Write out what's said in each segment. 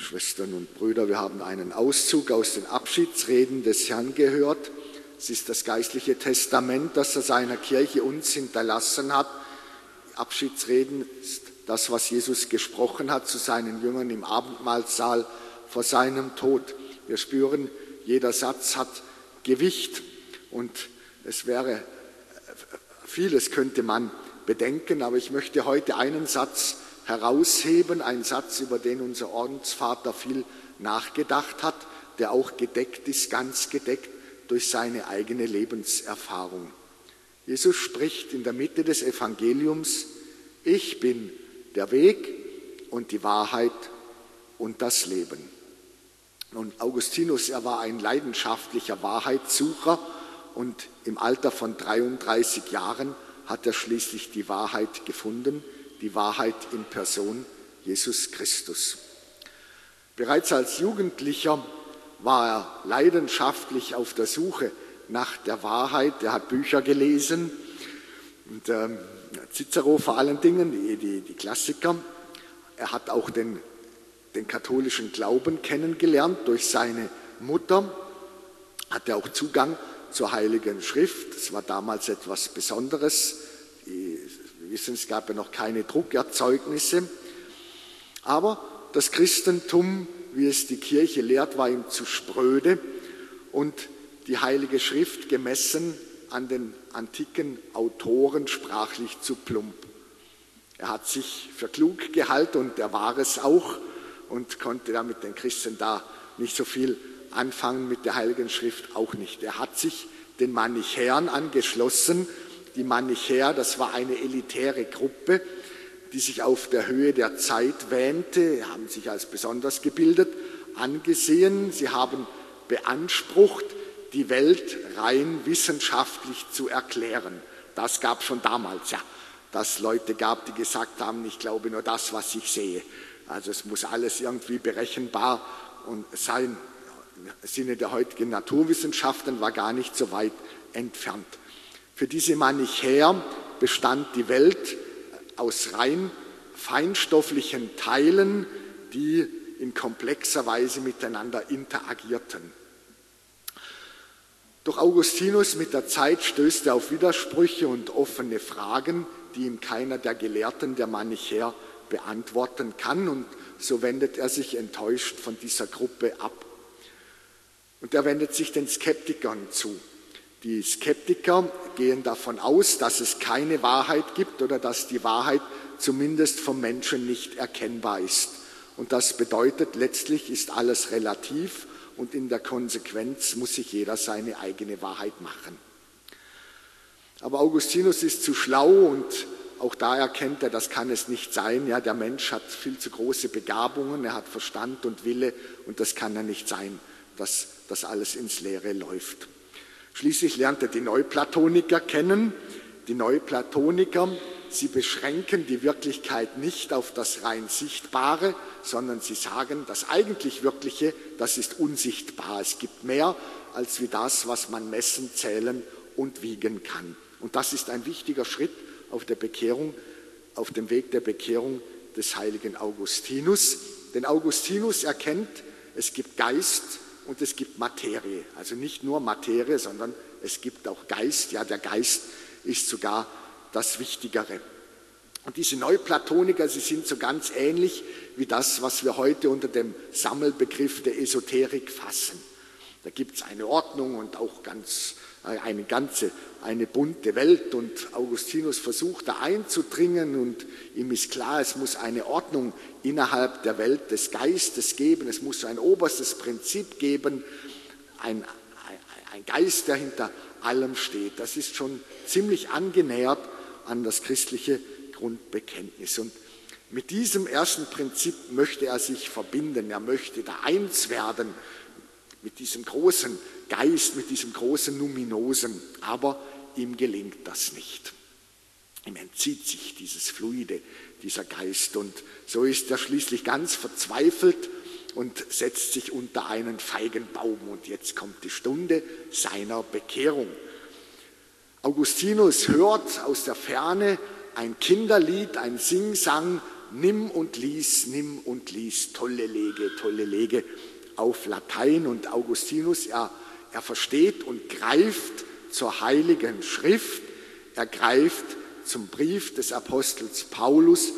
Schwestern und Brüder, wir haben einen Auszug aus den Abschiedsreden des Herrn gehört. Es ist das geistliche Testament, das er seiner Kirche uns hinterlassen hat. Die Abschiedsreden ist das, was Jesus gesprochen hat zu seinen Jüngern im Abendmahlsaal vor seinem Tod. Wir spüren, jeder Satz hat Gewicht und es wäre vieles könnte man bedenken, aber ich möchte heute einen Satz herausheben, einen Satz, über den unser Ordensvater viel nachgedacht hat, der auch gedeckt ist, ganz gedeckt durch seine eigene Lebenserfahrung. Jesus spricht in der Mitte des Evangeliums: Ich bin der Weg und die Wahrheit und das Leben. Und Augustinus, er war ein leidenschaftlicher Wahrheitssucher und im Alter von 33 Jahren hat er schließlich die Wahrheit gefunden, die Wahrheit in Person Jesus Christus. Bereits als Jugendlicher war er leidenschaftlich auf der Suche nach der Wahrheit. Er hat Bücher gelesen und Cicero vor allen Dingen, die Klassiker. Er hat auch den katholischen Glauben kennengelernt. Durch seine Mutter hat er auch Zugang zur Heiligen Schrift. Das war damals etwas Besonderes. Wir wissen, es gab ja noch keine Druckerzeugnisse. Aber das Christentum, wie es die Kirche lehrt, war ihm zu spröde und die Heilige Schrift gemessen an den antiken Autoren sprachlich zu plump. Er hat sich für klug gehalten und er war es auch und konnte damit den Christen da nicht so viel anfangen, mit der Heiligen Schrift auch nicht. Er hat sich den Manichäern angeschlossen. Die Manichäer, das war eine elitäre Gruppe, die sich auf der Höhe der Zeit wähnte, haben sich als besonders gebildet angesehen. Sie haben beansprucht, die Welt rein wissenschaftlich zu erklären. Das gab es schon damals, ja, dass es Leute gab, die gesagt haben, ich glaube nur das, was ich sehe. Also es muss alles irgendwie berechenbar und sein. Im Sinne der heutigen Naturwissenschaften war gar nicht so weit entfernt. Für diese Manichäer bestand die Welt aus rein feinstofflichen Teilen, die in komplexer Weise miteinander interagierten. Doch Augustinus mit der Zeit stößt er auf Widersprüche und offene Fragen, die ihm keiner der Gelehrten der Manichäer beantworten kann, und so wendet er sich enttäuscht von dieser Gruppe ab. Und er wendet sich den Skeptikern zu. Die Skeptiker gehen davon aus, dass es keine Wahrheit gibt oder dass die Wahrheit zumindest vom Menschen nicht erkennbar ist. Und das bedeutet, letztlich ist alles relativ und in der Konsequenz muss sich jeder seine eigene Wahrheit machen. Aber Augustinus ist zu schlau und auch da erkennt er, das kann es nicht sein. Ja, der Mensch hat viel zu große Begabungen, er hat Verstand und Wille und das kann ja nicht sein, dass das alles ins Leere läuft. Schließlich lernt er die Neuplatoniker kennen. Die Neuplatoniker, sie beschränken die Wirklichkeit nicht auf das rein Sichtbare, sondern sie sagen, das eigentlich Wirkliche, das ist unsichtbar. Es gibt mehr als wie das, was man messen, zählen und wiegen kann. Und das ist ein wichtiger Schritt auf der Bekehrung, auf dem Weg der Bekehrung des heiligen Augustinus. Denn Augustinus erkennt, es gibt Geist und es gibt Materie. Also nicht nur Materie, sondern es gibt auch Geist. Ja, der Geist ist sogar das Wichtigere. Und diese Neuplatoniker, sie sind so ganz ähnlich wie das, was wir heute unter dem Sammelbegriff der Esoterik fassen. Da gibt es eine Ordnung und auch eine bunte Welt, und Augustinus versucht da einzudringen und ihm ist klar, es muss eine Ordnung innerhalb der Welt des Geistes geben, es muss ein oberstes Prinzip geben, ein Geist, der hinter allem steht. Das ist schon ziemlich angenähert an das christliche Grundbekenntnis. Und mit diesem ersten Prinzip möchte er sich verbinden, er möchte da eins werden mit diesem großen Geist, mit diesem großen Numinosen, aber ihm gelingt das nicht. Ihm entzieht sich dieses Fluide, dieser Geist, und so ist er schließlich ganz verzweifelt und setzt sich unter einen Feigenbaum, und jetzt kommt die Stunde seiner Bekehrung. Augustinus hört aus der Ferne ein Kinderlied, ein Singsang nimm und lies, tolle Lege auf Latein. Und Augustinus, er versteht und greift zur Heiligen Schrift, er greift zum Brief des Apostels Paulus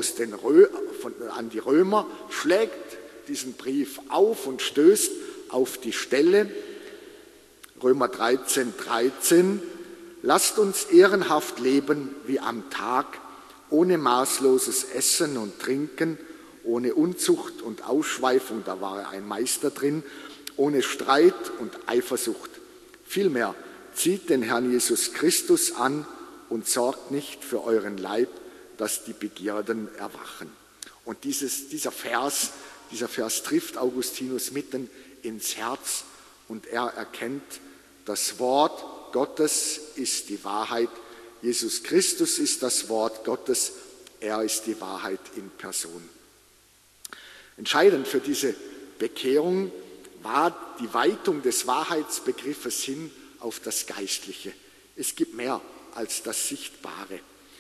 an die Römer, schlägt diesen Brief auf und stößt auf die Stelle, Römer 13,13, lasst uns ehrenhaft leben wie am Tag, ohne maßloses Essen und Trinken, ohne Unzucht und Ausschweifung, da war ein Meister drin, ohne Streit und Eifersucht. Vielmehr zieht den Herrn Jesus Christus an und sorgt nicht für euren Leib, dass die Begierden erwachen. Und dieser Vers trifft Augustinus mitten ins Herz und er erkennt, das Wort Gottes ist die Wahrheit. Jesus Christus ist das Wort Gottes. Er ist die Wahrheit in Person. Entscheidend für diese Bekehrung war die Weitung des Wahrheitsbegriffes hin auf das Geistliche. Es gibt mehr als das Sichtbare,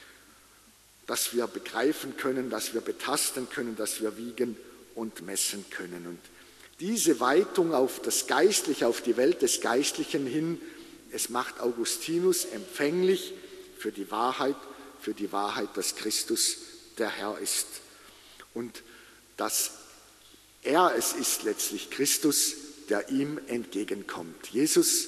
das wir begreifen können, das wir betasten können, das wir wiegen und messen können. Und diese Weitung auf das Geistliche, auf die Welt des Geistlichen hin, es macht Augustinus empfänglich für die Wahrheit, dass Christus der Herr ist. Und dass er es ist letztlich, Christus, der ihm entgegenkommt. Jesus,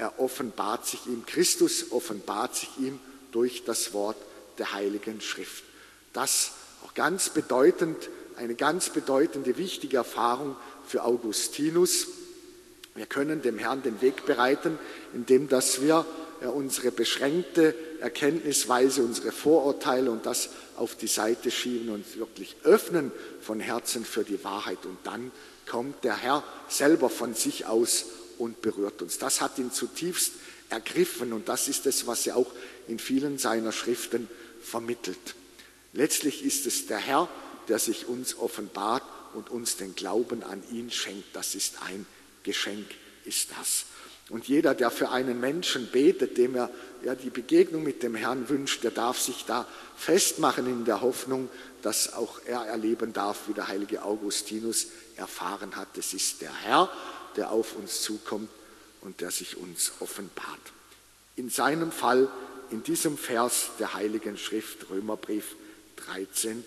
Christus offenbart sich ihm durch das Wort der Heiligen Schrift. Das auch eine ganz bedeutende, wichtige Erfahrung für Augustinus. Wir können dem Herrn den Weg bereiten, indem dass wir unsere beschränkte Erkenntnisweise, unsere Vorurteile und das auf die Seite schieben und wirklich öffnen von Herzen für die Wahrheit. Und dann kommt der Herr selber von sich aus und berührt uns. Das hat ihn zutiefst ergriffen und das ist es, was er auch in vielen seiner Schriften vermittelt. Letztlich ist es der Herr, der sich uns offenbart und uns den Glauben an ihn schenkt. Das ist ein Geschenk, ist das. Und jeder, der für einen Menschen betet, dem er die Begegnung mit dem Herrn wünscht, der darf sich da festmachen in der Hoffnung, dass auch er erleben darf, wie der heilige Augustinus erfahren hat. Es ist der Herr, der auf uns zukommt und der sich uns offenbart. In seinem Fall, in diesem Vers der Heiligen Schrift, Römerbrief 13,13.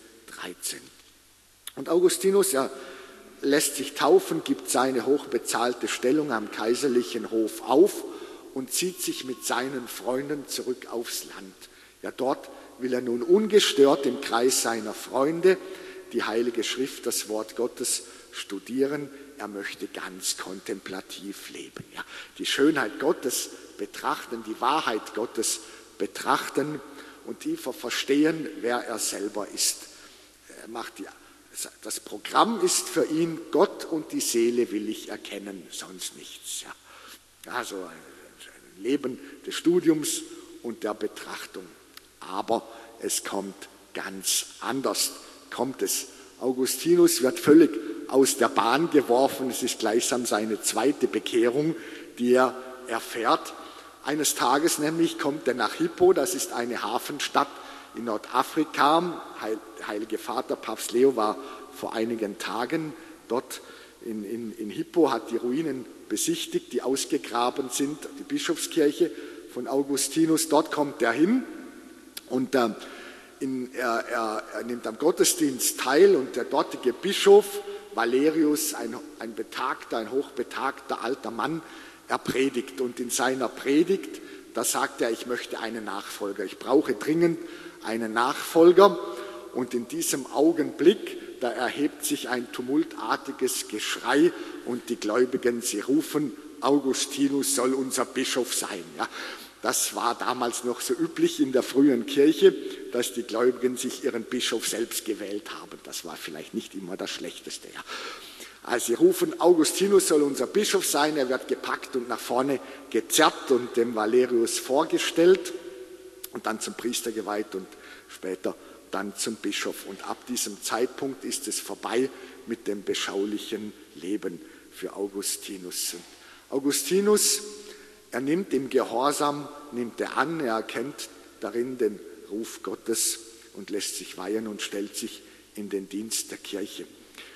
Und Augustinus, er lässt sich taufen, gibt seine hochbezahlte Stellung am kaiserlichen Hof auf und zieht sich mit seinen Freunden zurück aufs Land. Ja, dort will er nun ungestört im Kreis seiner Freunde die Heilige Schrift, das Wort Gottes studieren. Er möchte ganz kontemplativ leben. Ja, die Schönheit Gottes betrachten, die Wahrheit Gottes betrachten und tiefer verstehen, wer er selber ist. Das Programm ist für ihn, Gott und die Seele will ich erkennen, sonst nichts. Ja. Also ein Leben des Studiums und der Betrachtung. Aber es kommt ganz anders. Augustinus wird völlig aus der Bahn geworfen. Es ist gleichsam seine zweite Bekehrung, die er erfährt. Eines Tages nämlich kommt er nach Hippo, das ist eine Hafenstadt in Nordafrika. Der Heilige Vater, Papst Leo, war vor einigen Tagen dort in Hippo, hat die Ruinen besichtigt, die ausgegraben sind, die Bischofskirche von Augustinus. Dort kommt er hin und er nimmt am Gottesdienst teil und der dortige Bischof Valerius, ein hochbetagter alter Mann, er predigt. Und in seiner Predigt, da sagt er, ich möchte einen Nachfolger, ich brauche dringend einen Nachfolger. Und in diesem Augenblick, da erhebt sich ein tumultartiges Geschrei und die Gläubigen, sie rufen, Augustinus soll unser Bischof sein. Ja, das war damals noch so üblich in der frühen Kirche, dass die Gläubigen sich ihren Bischof selbst gewählt haben. Das war vielleicht nicht immer das Schlechteste. Ja. Also sie rufen, Augustinus soll unser Bischof sein. Er wird gepackt und nach vorne gezerrt und dem Valerius vorgestellt und dann zum Priester geweiht und später dann zum Bischof. Und ab diesem Zeitpunkt ist es vorbei mit dem beschaulichen Leben für Augustinus. Augustinus, er nimmt im Gehorsam, er erkennt darin den Ruf Gottes und lässt sich weihen und stellt sich in den Dienst der Kirche.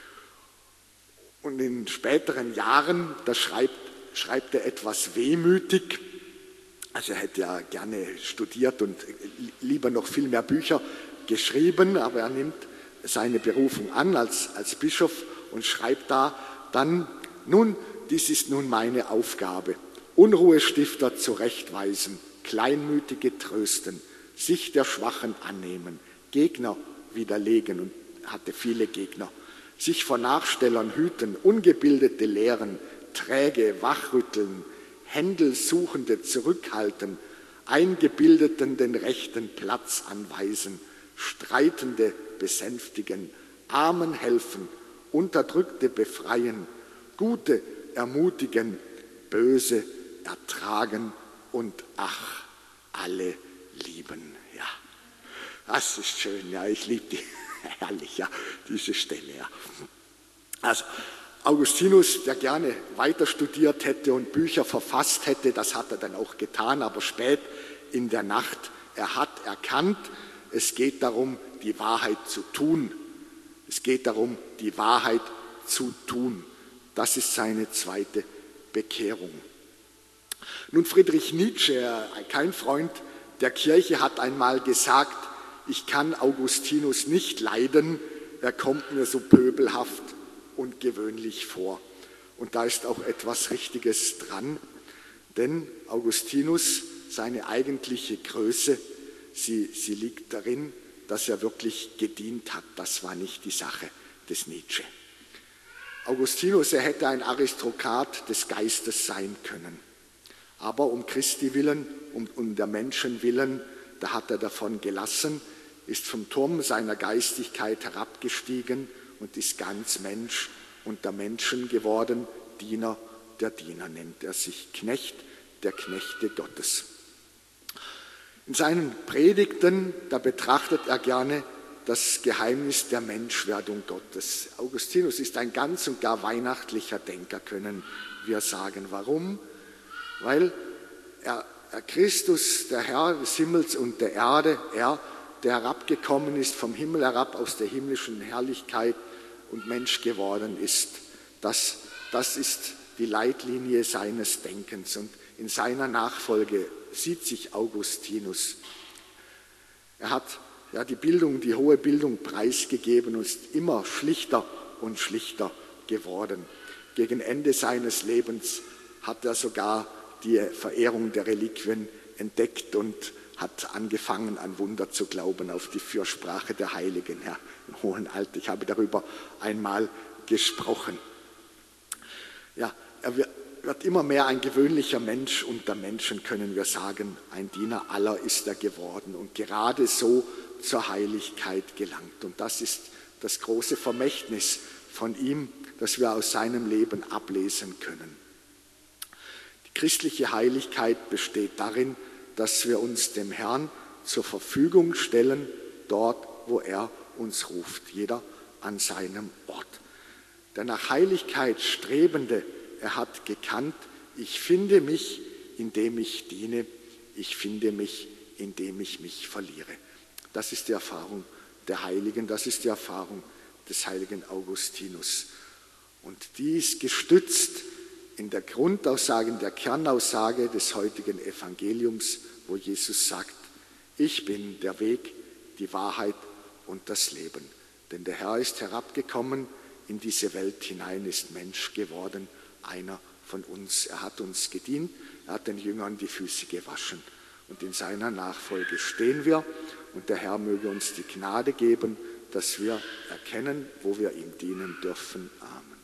Und in späteren Jahren, da schreibt er etwas wehmütig, also er hätte ja gerne studiert und lieber noch viel mehr Bücher geschrieben, aber er nimmt seine Berufung an als Bischof und schreibt da dann: Nun, dies ist nun meine Aufgabe, Unruhestifter zurechtweisen, Kleinmütige trösten, sich der Schwachen annehmen, Gegner widerlegen, und hatte viele Gegner, sich vor Nachstellern hüten, Ungebildete lehren, Träge wachrütteln, Händelsuchende zurückhalten, Eingebildeten den rechten Platz anweisen, Streitende besänftigen, Armen helfen, Unterdrückte befreien, Gute ermutigen, Böse ertragen und alle lieben. Ja, das ist schön, ja, ich liebe die, herrlich, ja, diese Stelle. Ja. Also Augustinus, der gerne weiter studiert hätte und Bücher verfasst hätte, das hat er dann auch getan, aber spät in der Nacht, er hat erkannt, es geht darum, die Wahrheit zu tun. Es geht darum, die Wahrheit zu tun. Das ist seine zweite Bekehrung. Nun, Friedrich Nietzsche, kein Freund der Kirche, hat einmal gesagt, ich kann Augustinus nicht leiden, er kommt mir so pöbelhaft und gewöhnlich vor. Und da ist auch etwas Richtiges dran, denn Augustinus, seine eigentliche Größe, sie liegt darin, dass er wirklich gedient hat. Das war nicht die Sache des Nietzsche. Augustinus, er hätte ein Aristokrat des Geistes sein können. Aber um Christi willen, um der Menschen willen, da hat er davon gelassen, ist vom Turm seiner Geistigkeit herabgestiegen und ist ganz Mensch unter Menschen geworden. Diener der Diener nennt er sich, Knecht der Knechte Gottes. In seinen Predigten, da betrachtet er gerne das Geheimnis der Menschwerdung Gottes. Augustinus ist ein ganz und gar weihnachtlicher Denker, können wir sagen. Warum? Weil er Christus, der Herr des Himmels und der Erde, er, der herabgekommen ist, vom Himmel herab aus der himmlischen Herrlichkeit und Mensch geworden ist, das ist die Leitlinie seines Denkens. Und in seiner Nachfolge sieht sich Augustinus. Er hat ja die hohe Bildung preisgegeben und ist immer schlichter und schlichter geworden. Gegen Ende seines Lebens hat er sogar die Verehrung der Reliquien entdeckt und hat angefangen, an Wunder zu glauben, auf die Fürsprache der Heiligen, ja, im hohen Alter. Ich habe darüber einmal gesprochen. Ja, er wird immer mehr ein gewöhnlicher Mensch unter Menschen, können wir sagen. Ein Diener aller ist er geworden und gerade so zur Heiligkeit gelangt. Und das ist das große Vermächtnis von ihm, das wir aus seinem Leben ablesen können. Die christliche Heiligkeit besteht darin, dass wir uns dem Herrn zur Verfügung stellen, dort, wo er uns ruft, jeder an seinem Ort. Der nach Heiligkeit Strebende, er hat gekannt, ich finde mich, indem ich diene, ich finde mich, indem ich mich verliere. Das ist die Erfahrung der Heiligen, das ist die Erfahrung des heiligen Augustinus. Und dies gestützt in der Grundaussage, in der Kernaussage des heutigen Evangeliums, wo Jesus sagt, ich bin der Weg, die Wahrheit und das Leben. Denn der Herr ist herabgekommen in diese Welt hinein, ist Mensch geworden, einer von uns. Er hat uns gedient, er hat den Jüngern die Füße gewaschen. Und in seiner Nachfolge stehen wir und der Herr möge uns die Gnade geben, dass wir erkennen, wo wir ihm dienen dürfen. Amen.